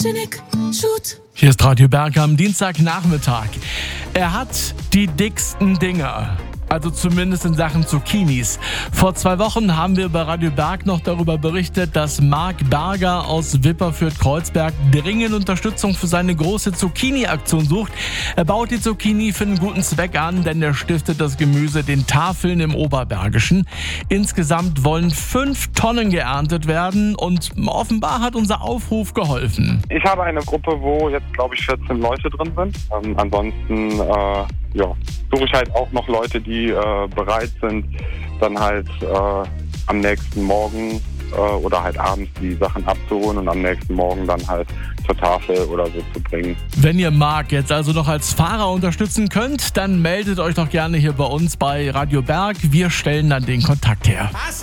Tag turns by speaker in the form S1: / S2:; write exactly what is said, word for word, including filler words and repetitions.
S1: Photogenic Shoot.
S2: Hier ist Radio Berg am Dienstagnachmittag. Er hat die dicksten Dinger. Also zumindest in Sachen Zucchinis. Vor zwei Wochen haben wir bei Radio Berg noch darüber berichtet, dass Marc Berger aus Wipperfürth-Kreuzberg dringend Unterstützung für seine große Zucchini-Aktion sucht. Er baut die Zucchini für einen guten Zweck an, denn er stiftet das Gemüse den Tafeln im Oberbergischen. Insgesamt wollen fünf Tonnen geerntet werden und offenbar hat unser Aufruf geholfen.
S3: Ich habe eine Gruppe, wo jetzt, glaube ich, vierzehn Leute drin sind. Ähm, ansonsten äh, ja, suche ich halt auch noch Leute, die äh, bereit sind, dann halt äh, am nächsten Morgen äh, oder halt abends die Sachen abzuholen und am nächsten Morgen dann halt zur Tafel oder so zu bringen.
S2: Wenn ihr Marc jetzt also noch als Fahrer unterstützen könnt, dann meldet euch doch gerne hier bei uns bei Radio Berg. Wir stellen dann den Kontakt her.